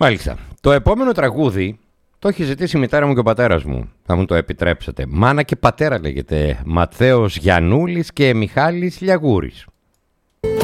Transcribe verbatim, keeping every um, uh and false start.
Μάλιστα. Το επόμενο τραγούδι το έχει ζητήσει η μητέρα μου και ο πατέρας μου. Θα μου το επιτρέψετε. Μάνα και πατέρα λέγεται. Ματθαίος Γιαννούλης και Μιχάλης Λιαγούρης.